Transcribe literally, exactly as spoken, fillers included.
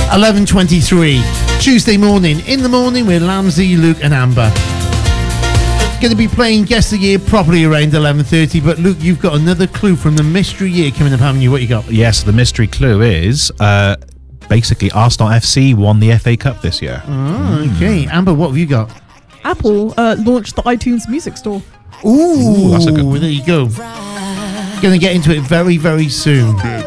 eleven twenty-three. Tuesday morning. In the morning with Lamsey, Luke and Amber. Going to be playing Guess the Year properly around eleven thirty. But Luke, you've got another clue from the mystery year coming up, haven't you? What you got? Yes, the mystery clue is uh, basically Arsenal F C won the F A Cup this year. Oh, okay. Mm. Amber, what have you got? Apple uh, launched the iTunes Music Store. Ooh, Ooh, that's a good one. There you go. Going to get into it very, very soon.